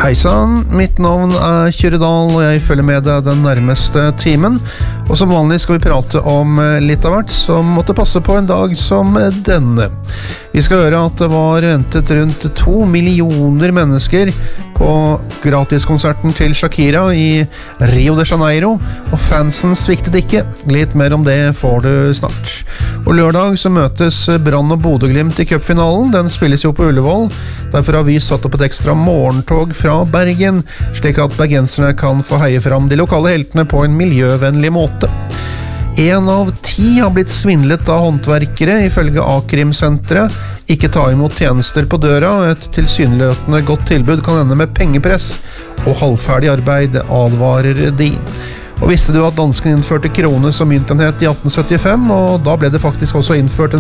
Hei sann, mitt navn Kyrre Dahl, og jeg følger med deg den nærmeste timen. Og som vanlig skal vi prate om litt av hvert som måtte passe på en dag som denne. Vi skal høre at det var ventet rundt 2 millioner mennesker på gratiskonserten til Shakira i Rio de Janeiro, og fansen sviktet ikke. Litt mer om det får du snart. Og lørdag så møtes Brann og Bodø/Glimt i cupfinalen. Den spilles jo på Ullevål. Derfor har vi satt opp et ekstra morgentog fra Bergen, slik at bergenserne kan få heie fram de lokale heltene på en miljøvennlig måte. 1 av 10 har blitt svindlet av håndverkere, ifølge A-krimsenteret. Ikke ta imot tjenester på døra. Et tilsynelatende godt tilbud kan ende med pengepress og halvferdig arbeid, advarer de. Og visste du at dansken innførte krone som myntenhet i 1875, og da ble det faktisk også innført en